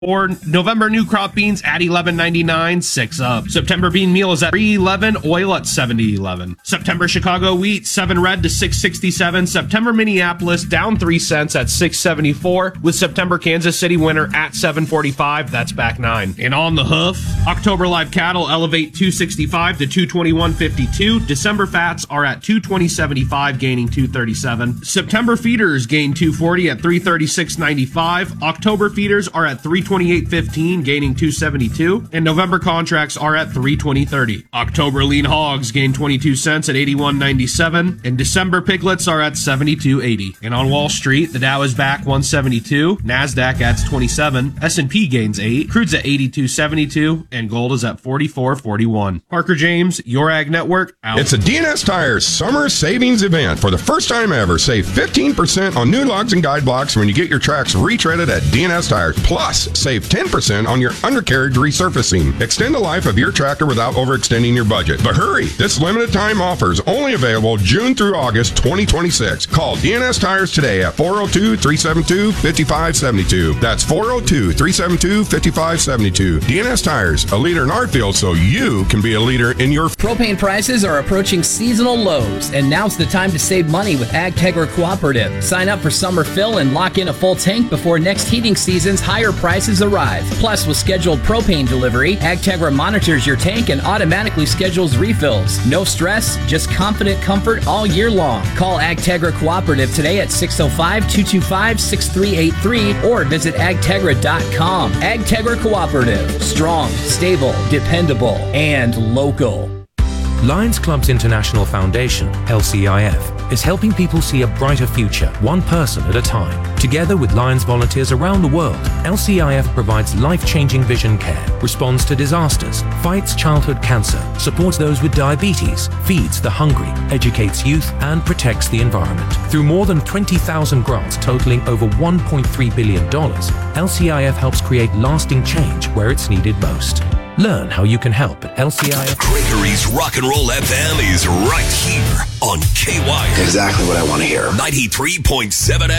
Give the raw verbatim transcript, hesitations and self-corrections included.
Or November new crop beans at eleven ninety-nine, six up. September bean meal is at three eleven, oil at seventy eleven. September Chicago wheat, seven red to six sixty-seven. September Minneapolis down three cents at six seventy-four, with September Kansas City winter at seven forty-five, that's back nine. And on the hoof, October live cattle elevate two sixty-five to two twenty-one fifty-two. December fats are at two twenty seventy-five, gaining two thirty-seven. September feeders gain two forty at three thirty-six ninety-five. October feeders are at three twenty-eight fifteen, gaining two seventy-two, and November contracts are at three twenty thirty. October lean hogs gain twenty-two cents at eighty-one ninety-seven, and December piglets are at seventy-two eighty. And on Wall Street, the Dow is back one seventy-two, Nasdaq adds twenty-seven, S and P gains eight, crude's at eighty-two seventy-two, and gold is at forty-four forty-one. Parker James, Your Ag Network, out. It's a D N S Tires summer savings event. For the first time ever, save fifteen percent on new lugs and guide blocks when you get your tracks retreaded at D N S Tires. Plus, save ten percent on your undercarriage resurfacing. Extend the life of your tractor without overextending your budget. But hurry, this limited time offer is only available June through August twenty twenty-six. Call D N S Tires today at four oh two, three seven two, five five seven two. That's four oh two, three seven two, five five seven two. D N S Tires, a leader in our field so you can be a leader in your... Propane prices are approaching seasonal lows, and now's the time to save money with AgTegra Cooperative. Sign up for summer fill and lock in a full tank before next heating season's higher prices arrive. Plus, with scheduled propane delivery, AgTegra monitors your tank and automatically schedules refills. No stress, just confident comfort all year long. Call AgTegra Cooperative today at six oh five, two two five, six three eight three or visit agtegra dot com. AgTegra Cooperative. Strong, stable, dependable, and local. Lions Clubs International Foundation, L C I F, is helping people see a brighter future, one person at a time. Together with Lions volunteers around the world, L C I F provides life-changing vision care, responds to disasters, fights childhood cancer, supports those with diabetes, feeds the hungry, educates youth, and protects the environment. Through more than twenty thousand grants totaling over one point three billion dollars, L C I F helps create lasting change where it's needed most. Learn how you can help at L C I F. Gregory's Rock and Roll F M is right here on K Y. Exactly what I want to hear. ninety-three point seven